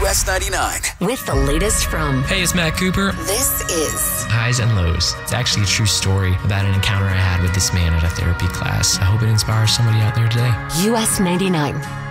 US 99. With the latest from... Hey, it's Matt Cooper. This is... Highs and Lows. It's actually a true story about an encounter I had with this man at a therapy class. I hope it inspires somebody out there today. US 99.